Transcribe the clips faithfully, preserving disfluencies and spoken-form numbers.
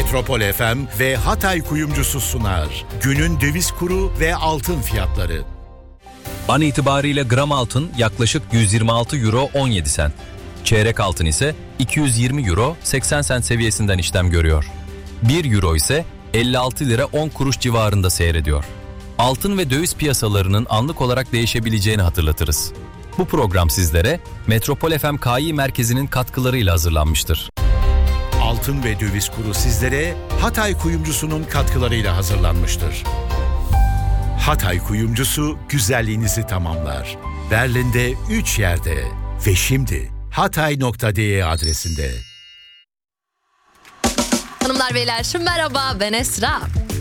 Metropol F M ve Hatay Kuyumcusu sunar. Günün döviz kuru ve altın fiyatları. An itibariyle gram altın yaklaşık yüz yirmi altı euro on yedi sent. Çeyrek altın ise iki yüz yirmi euro seksen sent seviyesinden işlem görüyor. bir euro ise elli altı lira on kuruş civarında seyrediyor. Altın ve döviz piyasalarının anlık olarak değişebileceğini hatırlatırız. Bu program sizlere Metropol F M K İ Merkezi'nin katkılarıyla hazırlanmıştır. Altın ve döviz kuru sizlere Hatay Kuyumcusu'nun katkılarıyla hazırlanmıştır. Hatay Kuyumcusu güzelliğinizi tamamlar. Berlin'de üç yerde ve şimdi hatay nokta de adresinde. Hanımlar beyler merhaba, ben Esra.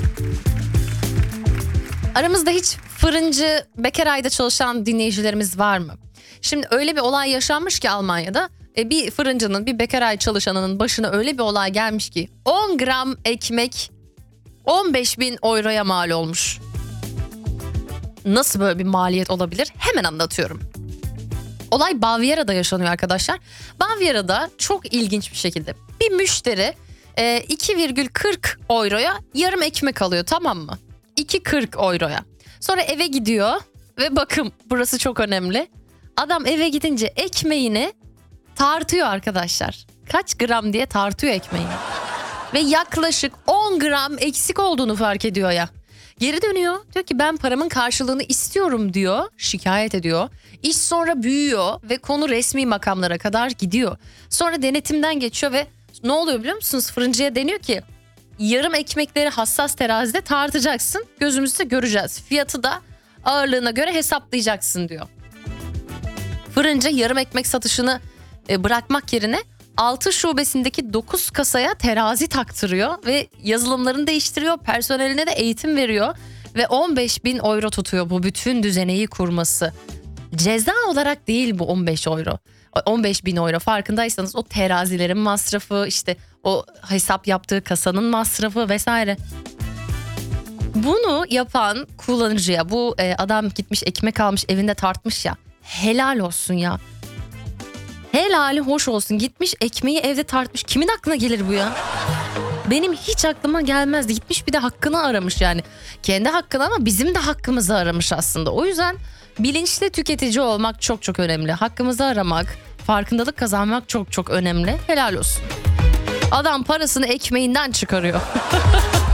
Aramızda hiç fırıncı, Bekeray'da çalışan dinleyicilerimiz var mı? Şimdi öyle bir olay yaşanmış ki Almanya'da e, bir fırıncının, bir Bekeray çalışanının başına öyle bir olay gelmiş ki on gram ekmek on beş bin euroya mal olmuş. Nasıl böyle bir maliyet olabilir? Hemen anlatıyorum. Olay Bavyera'da yaşanıyor arkadaşlar. Bavyera'da çok ilginç bir şekilde bir müşteri e, iki virgül kırk euroya yarım ekmek alıyor, tamam mı? iki virgül kırk euroya. Sonra eve gidiyor ve bakın burası çok önemli. Adam eve gidince ekmeğini tartıyor arkadaşlar. Kaç gram diye tartıyor ekmeğini. Ve yaklaşık on gram eksik olduğunu fark ediyor ya. Geri dönüyor, diyor ki ben paramın karşılığını istiyorum diyor, şikayet ediyor. İş sonra büyüyor ve konu resmi makamlara kadar gidiyor. Sonra denetimden geçiyor ve ne oluyor biliyor musunuz? Fırıncıya deniyor ki yarım ekmekleri hassas terazide tartacaksın, gözümüzde göreceğiz. Fiyatı da ağırlığına göre hesaplayacaksın diyor. Fırıncı yarım ekmek satışını bırakmak yerine altı şubesindeki dokuz kasaya terazi taktırıyor ve yazılımlarını değiştiriyor, personeline de eğitim veriyor ve on beş bin euro tutuyor bu bütün düzeneyi kurması. Ceza olarak değil bu on beş euro. on beş bin euro, farkındaysanız o terazilerin masrafı, işte o hesap yaptığı kasanın masrafı vesaire. Bunu yapan kullanıcıya, bu e, adam gitmiş ekmek almış evinde tartmış ya, helal olsun ya. Helali hoş olsun, gitmiş ekmeği evde tartmış. Kimin aklına gelir bu ya? Benim hiç aklıma gelmezdi. Gitmiş bir de hakkını aramış yani. Kendi hakkını ama bizim de hakkımızı aramış aslında. O yüzden bilinçli tüketici olmak çok çok önemli. Hakkımızı aramak, farkındalık kazanmak çok çok önemli. Helal olsun. Adam parasını ekmeğinden çıkarıyor.